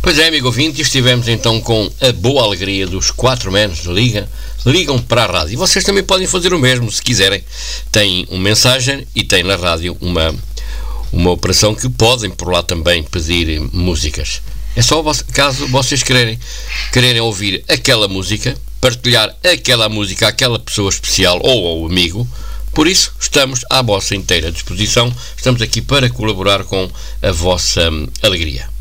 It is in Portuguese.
Pois é, amigo ouvinte, estivemos então com a boa alegria dos 4 manos ligam para a rádio. E vocês também podem fazer o mesmo, se quiserem. Tem um Messenger e tem na rádio uma operação que podem por lá também pedir músicas. É só caso vocês quererem ouvir aquela música, partilhar aquela música àquela pessoa especial ou ao amigo. Por isso, estamos à vossa inteira disposição. Estamos aqui para colaborar com a vossa alegria.